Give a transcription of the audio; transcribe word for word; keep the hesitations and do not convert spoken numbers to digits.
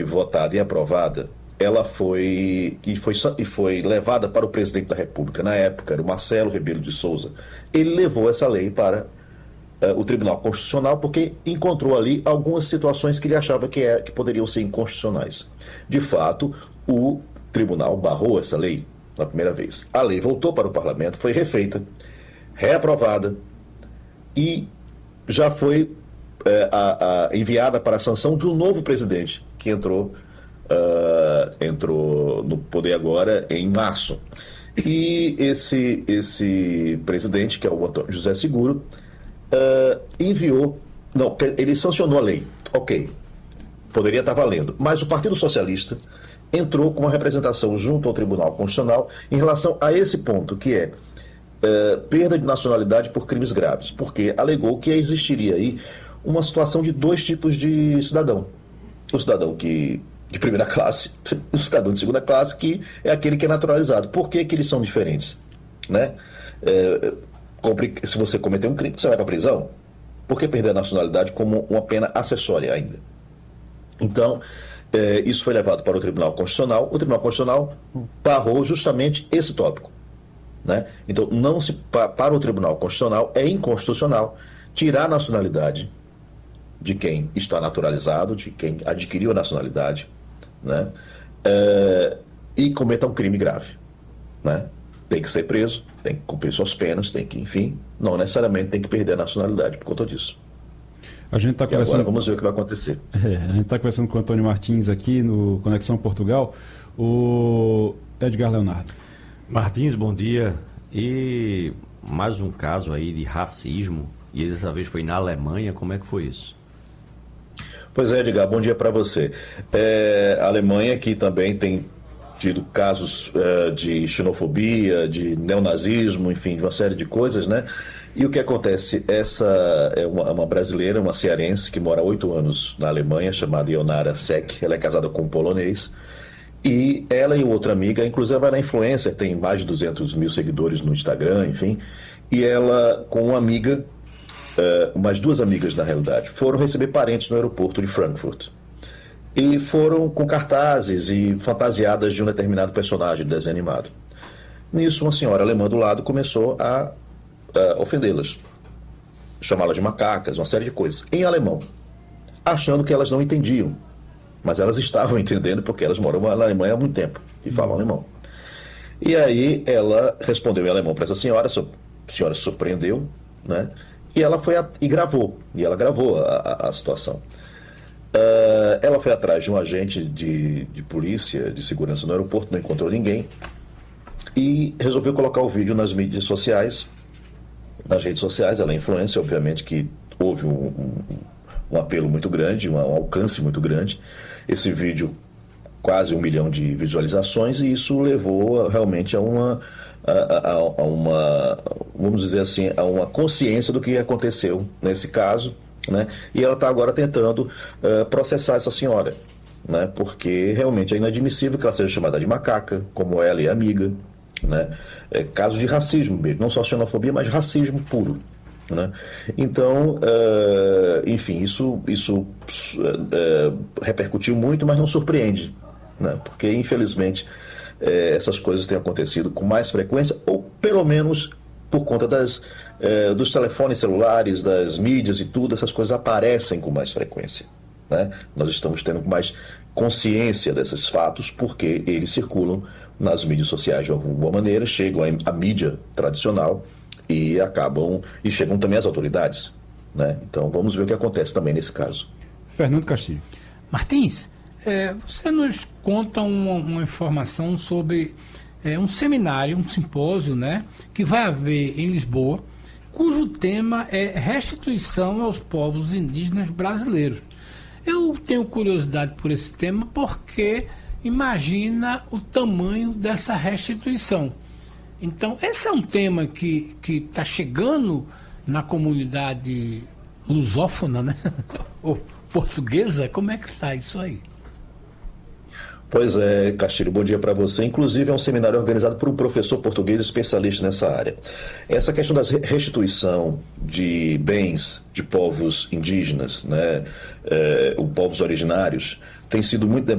votada e aprovada, ela foi e, foi e foi levada para o presidente da República, na época, era o Marcelo Rebelo de Souza. Ele levou essa lei para uh, o Tribunal Constitucional porque encontrou ali algumas situações que ele achava que, é, que poderiam ser inconstitucionais. De fato, o tribunal barrou essa lei na primeira vez. A lei voltou para o parlamento, foi refeita, reaprovada e já foi é, a, a, enviada para a sanção de um novo presidente que entrou, uh, entrou no poder agora em março. E esse, esse presidente, que é o Antônio José Seguro, uh, enviou, não, ele sancionou a lei, ok, poderia estar valendo, mas o Partido Socialista entrou com uma representação junto ao Tribunal Constitucional em relação a esse ponto, que é uh, perda de nacionalidade por crimes graves, porque alegou que existiria aí uma situação de dois tipos de cidadão. O cidadão que, de primeira classe, o cidadão de segunda classe, que é aquele que é naturalizado. Por que que eles são diferentes? Né? É, se você cometer um crime, você vai para a prisão. Por que perder a nacionalidade como uma pena acessória ainda? Então, é, isso foi levado para o Tribunal Constitucional. O Tribunal Constitucional barrou justamente esse tópico. Né? Então, não se, para o Tribunal Constitucional, é inconstitucional tirar a nacionalidade de quem está naturalizado, de quem adquiriu a nacionalidade, né? É, e cometa um crime grave. Né? Tem que ser preso, tem que cumprir suas penas, tem que, enfim, não necessariamente tem que perder a nacionalidade por conta disso. A gente tá conversando... agora vamos ver o que vai acontecer. É, a gente está conversando com o Antônio Martins aqui no Conexão Portugal. O Edgar Leonardo. Martins, bom dia. E mais um caso aí de racismo, e dessa vez foi na Alemanha. Como é que foi isso? Pois é, Edgar, bom dia para você. É, a Alemanha que também tem tido casos é, de xenofobia, de neonazismo, enfim, de uma série de coisas, né? E o que acontece? Essa é uma, uma brasileira, uma cearense, que mora há oito anos na Alemanha, chamada Ionara Sek. Ela é casada com um polonês. E ela e outra amiga, inclusive ela é influencer, tem mais de duzentos mil seguidores no Instagram, enfim. E ela, com uma amiga, uh, umas duas amigas na realidade, foram receber parentes no aeroporto de Frankfurt. E foram com cartazes e fantasiadas de um determinado personagem de desenho animado. Nisso, uma senhora alemã do lado começou a uh, ofendê-las, chamá-las de macacas, uma série de coisas, em alemão, achando que elas não entendiam. Mas elas estavam entendendo porque elas moram na Alemanha há muito tempo e falam alemão. E aí ela respondeu em alemão para essa senhora, a senhora se surpreendeu, né? E ela foi a, e gravou, e ela gravou a, a, a situação. Uh, ela foi atrás de um agente de, de polícia, de segurança no aeroporto, não encontrou ninguém, e resolveu colocar o vídeo nas mídias sociais, nas redes sociais. Ela é influencer, obviamente que houve um, um, um apelo muito grande, um, um alcance muito grande. Esse vídeo, quase um milhão de visualizações, e isso levou realmente a uma, a, a, a uma, vamos dizer assim, a uma consciência do que aconteceu nesse caso, né? E ela está agora tentando uh, processar essa senhora, né? Porque realmente é inadmissível que ela seja chamada de macaca, como ela e a amiga, né? É caso de racismo mesmo, não só xenofobia, mas racismo puro. Né? Então, uh, enfim, isso, isso uh, repercutiu muito, mas não surpreende, né? Porque infelizmente uh, essas coisas têm acontecido com mais frequência, ou pelo menos por conta das, uh, dos telefones celulares, das mídias e tudo, essas coisas aparecem com mais frequência, né? Nós estamos tendo mais consciência desses fatos porque eles circulam nas mídias sociais de alguma maneira, chegam à mídia tradicional e acabam, e chegam também às autoridades, né? Então vamos ver o que acontece também nesse caso. Fernando Castilho. Martins, é, você nos conta uma, uma informação sobre é, um seminário, um simpósio, né, que vai haver em Lisboa, cujo tema é restituição aos povos indígenas brasileiros. Eu tenho curiosidade por esse tema porque imagina o tamanho dessa restituição. Então, esse é um tema que está chegando na comunidade lusófona, né? Ou portuguesa. Como é que está isso aí? Pois é, Castilho, bom dia para você. Inclusive é um seminário organizado por um professor português especialista nessa área. Essa questão da restituição de bens de povos indígenas, né, é, povos originários, tem sido muito